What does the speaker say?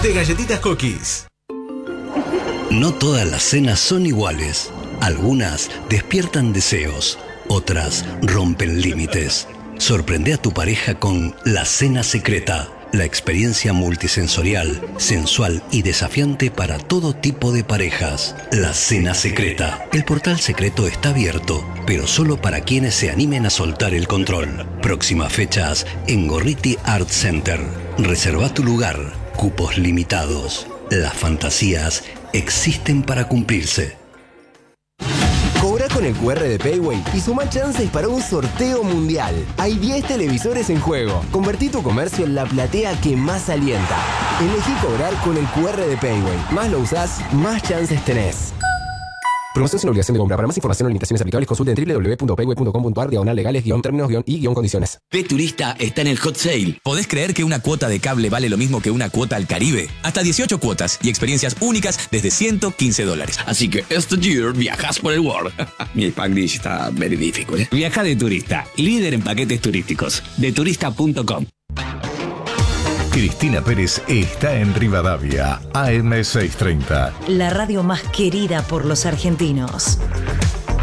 de Galletitas Cookies. No todas las cenas son iguales. Algunas despiertan deseos, otras rompen límites. Sorprende a tu pareja con La Cena Secreta, la experiencia multisensorial, sensual y desafiante para todo tipo de parejas. La Cena Secreta. El portal secreto está abierto, pero solo para quienes se animen a soltar el control. Próximas fechas en Gorriti Art Center. Reserva tu lugar. Cupos limitados. Las fantasías existen para cumplirse. Cobra con el QR de Payway y suma chances para un sorteo mundial. Hay 10 televisores en juego. Convertí tu comercio en la platea que más alienta. Elegí cobrar con el QR de Payway. Más lo usás, más chances tenés. Promoción sin obligación de compra. Para más información o limitaciones aplicables, consulte en www.payway.com.ar/legales-términos-y-condiciones. P-Turista está en el hot sale. ¿Podés creer que una cuota de cable vale lo mismo que una cuota al Caribe? Hasta 18 cuotas y experiencias únicas desde $115. Así que este year viajas por el world. Mi Spanglish está very difficult, ¿eh? Viaja de Turista, líder en paquetes turísticos. Deturista.com. Cristina Pérez está en Rivadavia, AM630. La radio más querida por los argentinos.